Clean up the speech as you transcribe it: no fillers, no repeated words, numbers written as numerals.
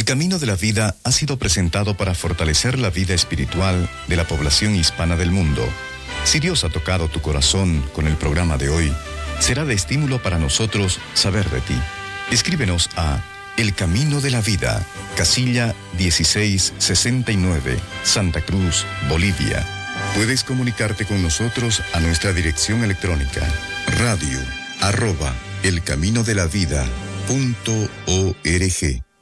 El Camino de la Vida ha sido presentado para fortalecer la vida espiritual de la población hispana del mundo. Si Dios ha tocado tu corazón con el programa de hoy, será de estímulo para nosotros saber de ti. Escríbenos a El Camino de la Vida, casilla 1669, Santa Cruz, Bolivia. Puedes comunicarte con nosotros a nuestra dirección electrónica radio@elcaminodelavida.org.